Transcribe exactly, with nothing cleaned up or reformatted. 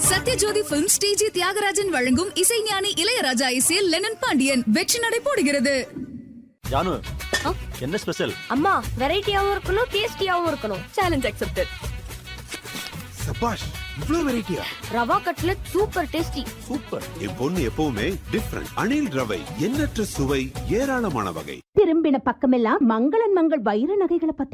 Sathyajothi films D G Thiagarajan வழங்கும் இசைஞானி இளையராஜா இசையில் லெனன் பாண்டியன் வெற்றி நடை போடுகிறது. ஜானு, என்ன ஸ்பெஷல்? அம்மா, வெரைட்டியாவும் இருக்கணும், டேஸ்டியாவும் இருக்கணும். Challenge accepted. சபாஷ், இவ்ளோ வெரைட்டியா? Rava cutlet super tasty. Super. என் பொண்ணு எப்பவுமே டிஃபரண்ட். அணில் ரவை, எண்ணற்ற சுவை, ஏராளமான வகை. திரும்பின பக்கமெல்லாம் மங்களன் மங்கள் வைர நகைகளை பத்தி